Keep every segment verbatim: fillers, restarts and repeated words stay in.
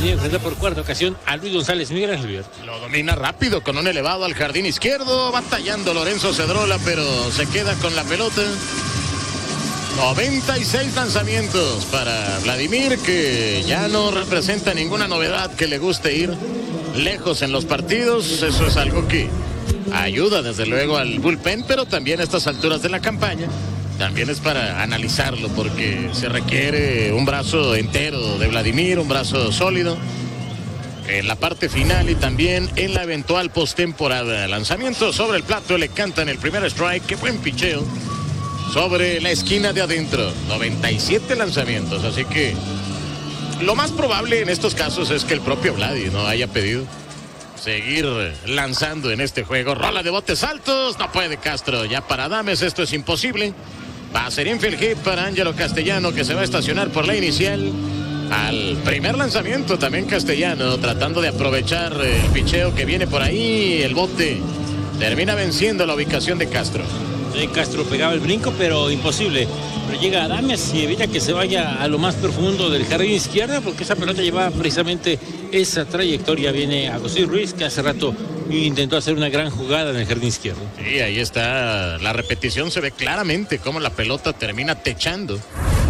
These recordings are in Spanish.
venir a enfrentar por cuarta ocasión a Luis González. Miguel Ángel Vier. Lo domina rápido con un elevado al jardín izquierdo, batallando Lorenzo Cedrola, pero se queda con la pelota. noventa y seis lanzamientos para Vladimir, que ya no representa ninguna novedad que le guste ir lejos en los partidos. Eso es algo que ayuda desde luego al bullpen, pero también a estas alturas de la campaña también es para analizarlo, porque se requiere un brazo entero de Vladimir, un brazo sólido en la parte final y también en la eventual postemporada. Lanzamiento sobre el plato, le cantan el primer strike. Qué buen picheo sobre la esquina de adentro. noventa y siete lanzamientos, así que lo más probable en estos casos es que el propio Vladi no haya pedido seguir lanzando en este juego. Rola de botes altos, no puede Castro. Ya para Adames esto es imposible. Va a ser infield hit para Ángelo Castellano, que se va a estacionar por la inicial. Al primer lanzamiento también Castellano, tratando de aprovechar el picheo que viene por ahí. El bote termina venciendo la ubicación de Castro. Sí, Castro pegaba el brinco, pero imposible. Pero llega Adames y evita que se vaya a lo más profundo del jardín izquierdo, porque esa pelota llevaba precisamente esa trayectoria. Viene a José Ruiz, que hace rato intentó hacer una gran jugada en el jardín izquierdo. Sí, ahí está la repetición, se ve claramente cómo la pelota termina techando.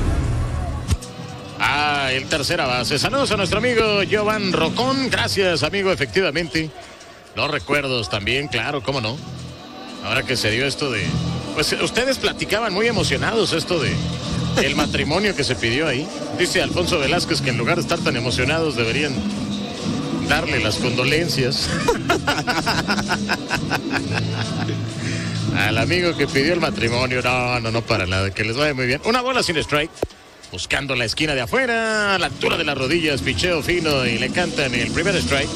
Ah, el tercera base. Saludos a nuestro amigo Jovan Rocón. Gracias, amigo, efectivamente. Los recuerdos también, claro, cómo no. Ahora que se dio esto de... Pues ustedes platicaban muy emocionados esto de el matrimonio que se pidió ahí. Dice Alfonso Velázquez que en lugar de estar tan emocionados deberían darle las condolencias al amigo que pidió el matrimonio. No, no, no, para nada, que les vaya muy bien. Una bola sin strike, buscando la esquina de afuera, a la altura de las rodillas, picheo fino y le cantan el primer strike.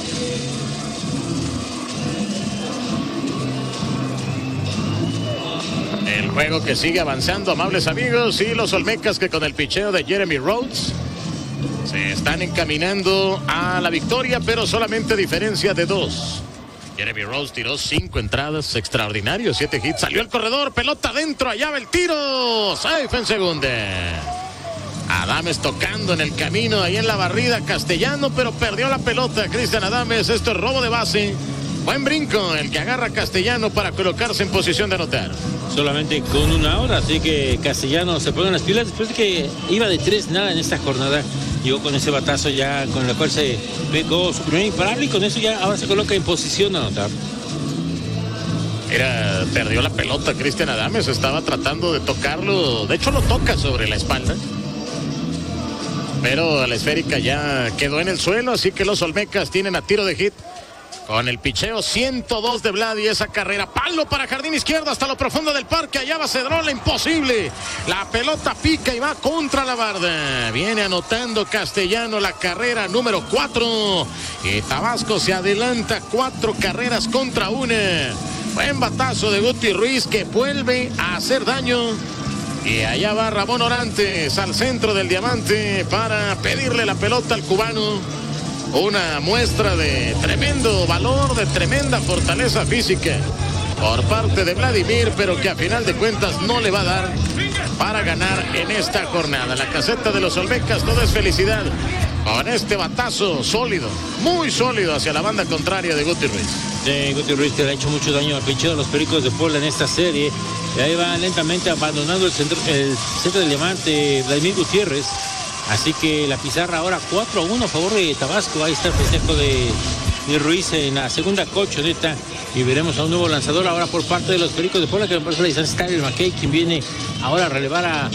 El juego que sigue avanzando, amables amigos, y los Olmecas que con el picheo de Jeremy Rhodes se están encaminando a la victoria, pero solamente diferencia de dos. Jeremy Rhodes tiró cinco entradas, extraordinario, siete hits, salió el corredor, pelota adentro, allá va el tiro, safe en segunda. Adames tocando en el camino, ahí en la barrida, Castellano, pero perdió la pelota, Cristian Adames. Esto es robo de base. Buen brinco el que agarra Castellano para colocarse en posición de anotar. Solamente con una hora, así que Castellano se pone en las pilas después de que iba de tres nada en esta jornada. Llegó con ese batazo ya con el cual se pegó su primer imparable y con eso ya ahora se coloca en posición de anotar. Era, perdió la pelota Cristian Adames, estaba tratando de tocarlo, de hecho lo toca sobre la espalda, pero la esférica ya quedó en el suelo, así que los Olmecas tienen a tiro de hit. Con el picheo ciento dos de Vladi, esa carrera, palo para jardín izquierdo hasta lo profundo del parque, allá va Cedrola, imposible, la pelota pica y va contra la barda, viene anotando Castellano la carrera número cuatro, y Tabasco se adelanta cuatro carreras contra una. Buen batazo de Guti Ruiz que vuelve a hacer daño, y allá va Ramón Orantes al centro del diamante para pedirle la pelota al cubano. Una muestra de tremendo valor, de tremenda fortaleza física por parte de Vladimir, pero que a final de cuentas no le va a dar para ganar en esta jornada. La caseta de los Olmecas, todo es felicidad con este batazo sólido, muy sólido hacia la banda contraria de Guti Ruiz. Sí, Guti Ruiz que le ha hecho mucho daño al picheo de los Pericos de Puebla en esta serie. Y ahí va lentamente abandonando el centro, el centro del diamante Vladimir Gutiérrez. Así que la pizarra ahora cuatro a uno a favor de Tabasco. Ahí está el festejo de, de Ruiz en la segunda colchoneta. Y veremos a un nuevo lanzador ahora por parte de los Pericos de Puebla, que me parece la distancia está el McKay, quien viene ahora a relevar a